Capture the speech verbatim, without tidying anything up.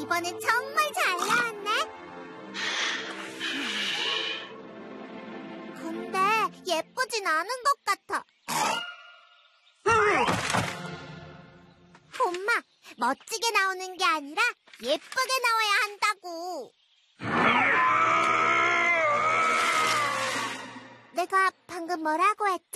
이번엔 정말 잘 나왔네. 근데 예쁘진 않은 것 같아. 엄마, 멋지게 나오는 게 아니라 예쁘게 나와야 한다고. 내가 방금 뭐라고 했지?